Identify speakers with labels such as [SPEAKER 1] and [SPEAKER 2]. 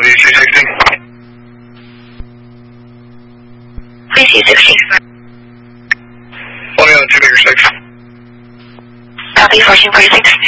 [SPEAKER 1] use 260.
[SPEAKER 2] Please use 60.
[SPEAKER 1] Let me on 2 meter 6.
[SPEAKER 2] Copy, 1446.